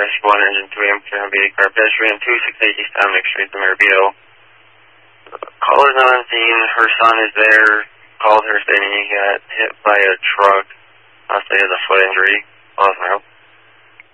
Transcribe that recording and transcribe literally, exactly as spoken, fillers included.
Pedestrian one, Engine three, I'm going to be car pedestrian two, six eight East Dominic Street, the Murabito. Caller's not on scene. Her son is there. Called her stating he got hit by a truck. I'll say he has a foot injury. Awesome help.